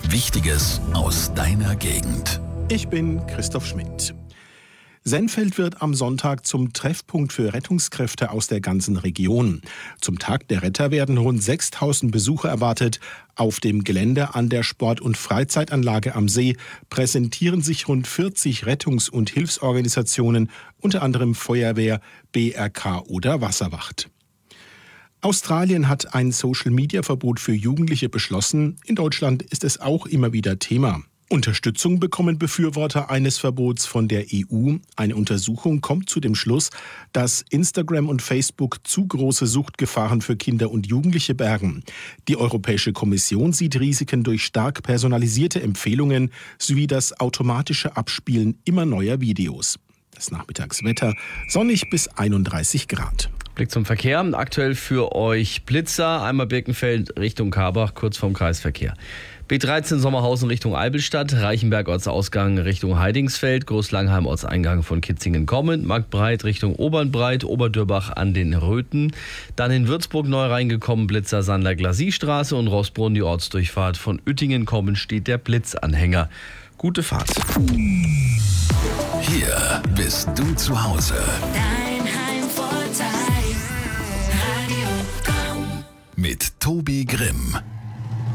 Wichtiges aus deiner Gegend. Ich bin Christoph Schmidt. Sennfeld wird am Sonntag zum Treffpunkt für Rettungskräfte aus der ganzen Region. Zum Tag der Retter werden rund 6.000 Besucher erwartet. Auf dem Gelände an der Sport- und Freizeitanlage am See präsentieren sich rund 40 Rettungs- und Hilfsorganisationen, unter anderem Feuerwehr, BRK oder Wasserwacht. Australien hat ein Social-Media-Verbot für Jugendliche beschlossen. In Deutschland ist es auch immer wieder Thema. Unterstützung bekommen Befürworter eines Verbots von der EU. Eine Untersuchung kommt zu dem Schluss, dass Instagram und Facebook zu große Suchtgefahren für Kinder und Jugendliche bergen. Die Europäische Kommission sieht Risiken durch stark personalisierte Empfehlungen sowie das automatische Abspielen immer neuer Videos. Das Nachmittagswetter sonnig bis 31 Grad. Blick zum Verkehr. Aktuell für euch Blitzer. Einmal Birkenfeld Richtung Karbach, kurz vorm Kreisverkehr. B13 Sommerhausen Richtung Albelstadt, Reichenberg Ortsausgang Richtung Heidingsfeld, Großlangheim Ortseingang von Kitzingen kommend, Marktbreit Richtung Obernbreit, Oberdürbach an den Röthen. Dann in Würzburg neu reingekommen, Blitzer Sandler Glasiestraße und Rossbrunn die Ortsdurchfahrt von Uettingen kommend steht der Blitzanhänger. Gute Fahrt. Hier bist du zu Hause. Dein Heimvorteil, Radio Komm. Mit Tobi Grimm.